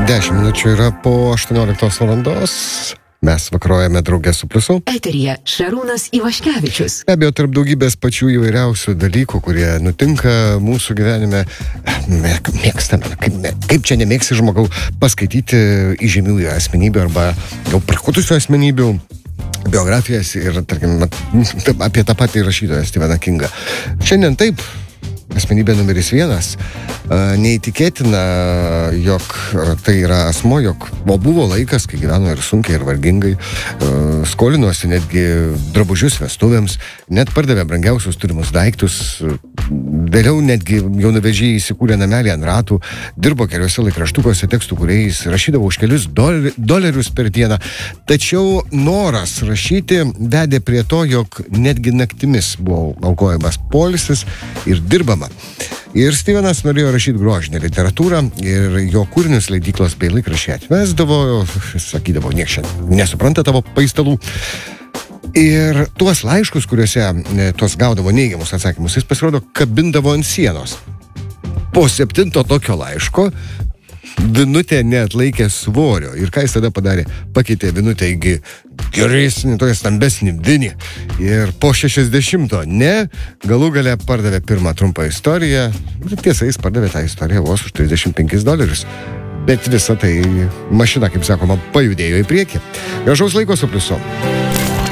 10 minučių yra po 18 valandos. Mes vakarojame draugę su Pliusu. Eteryje Šarūnas Ivaškevičius. Be abejo, tarp daugybės pačių įvairiausių dalykų, kurie nutinka mūsų gyvenime, mėgstame, kaip čia nemėgsi žmogau, paskaityti įžymių asmenybių arba jau prakutusių asmenybių biografijas ir, tarkim, apie tą patį rašytoją Stepheną Kingą. Šiandien taip. Asmenybė numeris 1. Neįtikėtina, jog tai yra asmo, jog buvo laikas, kai gyveno ir sunkiai, ir vargingai, skolinosi netgi drabužius vestuvėms, net pardavė brangiausius turimus daiktus, vėliau netgi jaunavedžiai įsikūrė namelį ant ratų, dirbo keliuose laikraštukuose tekstų kūrėjais, rašydavo už kelius dolerius per dieną. Tačiau noras rašyti vedė prie to, jog netgi naktimis buvo aukojamas poilsis ir dirbama. Ir Stevenas norėjo rašyti grožinę literatūrą ir jo kūrinius leidyklos bei laikraščiai atvesdavo, sakydavo, nieks šiandien nesupranta tavo paistalų. Ir tuos laiškus, kuriuose tuos gaudavo neigiamus atsakymus, jis pasirodo kabindavo ant sienos. Po 7 tokio laiško vinutė neatlaikė svorio. Ir ką jis tada padarė? Pakeitė vinutę į geresnį, tokia stambesnį vinį. Ir po 60 galų gale pardavė pirmą trumpą istoriją. Tiesa, jis pardavė tą istoriją vos už $35. Bet visa tai mašina, kaip sakoma, pajudėjo į priekį. Gražaus laiko su Pliusu.